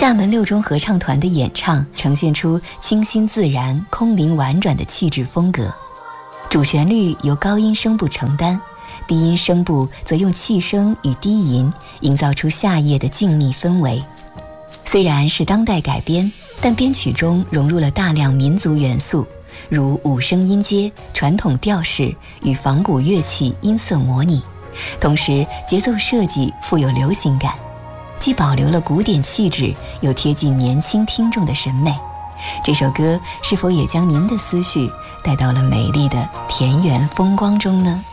厦门六中合唱团的演唱呈现出清新自然、空灵婉转的气质风格。主旋律由高音声部承担，低音声部则用气声与低吟营造出夏夜的静谧氛围。虽然是当代改编，但编曲中融入了大量民族元素，如五声音阶、传统调式与仿古乐器音色模拟，同时节奏设计富有流行感，既保留了古典气质，又贴近年轻听众的审美。这首歌是否也将您的思绪带到了美丽的田园风光中呢？